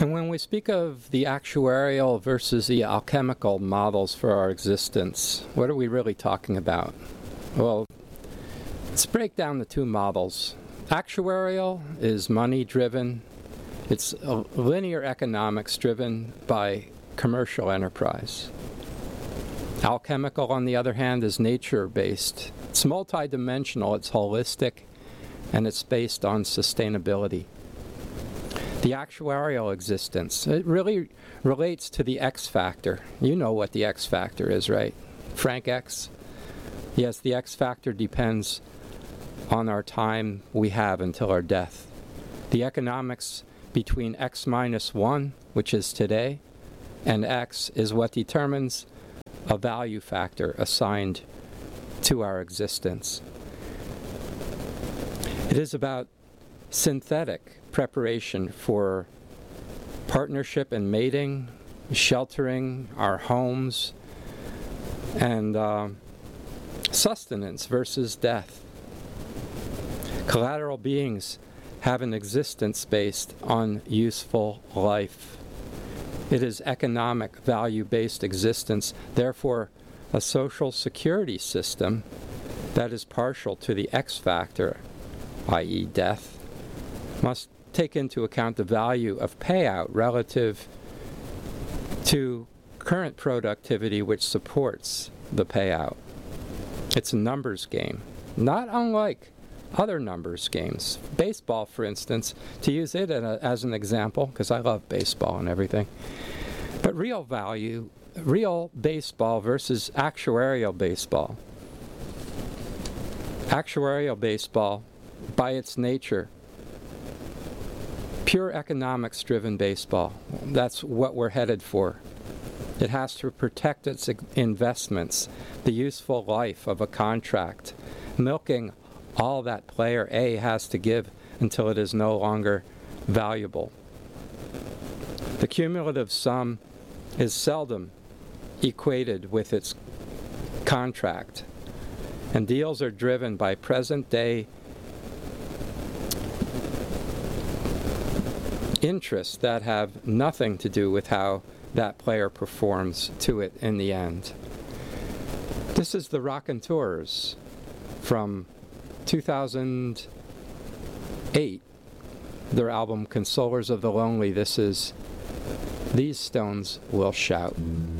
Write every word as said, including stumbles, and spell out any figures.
And when we speak of the actuarial versus the alchemical models for our existence, what are we really talking about? Well, let's break down the two models. Actuarial is money-driven. It's linear economics driven by commercial enterprise. Alchemical, on the other hand, is nature-based. It's multidimensional, it's holistic, and it's based on sustainability. The actuarial existence, it really relates to the X factor. You know what the X factor is, right? Frank X? Yes, the X factor depends on our time we have until our death. The economics between X minus one, which is today, and X is what determines a value factor assigned to our existence. It is about synthetic preparation for partnership and mating, sheltering our homes, and uh, sustenance versus death. Collateral beings have an existence based on useful life. It is economic value-based existence, therefore a social security system that is partial to the X factor, that is death, must take into account the value of payout relative to current productivity which supports the payout. It's a numbers game, not unlike other numbers games. Baseball, for instance, to use it as an example, because I love baseball and everything. But real value, real baseball versus actuarial baseball. Actuarial baseball, by its nature, pure economics-driven baseball. That's what we're headed for. It has to protect its investments, the useful life of a contract, milking all that player A has to give until it is no longer valuable. The cumulative sum is seldom equated with its contract, and deals are driven by present-day interests that have nothing to do with how that player performs to it in the end. This is the Raconteurs from two thousand eight, their album Consolers of the Lonely. This is These Stones Will Shout.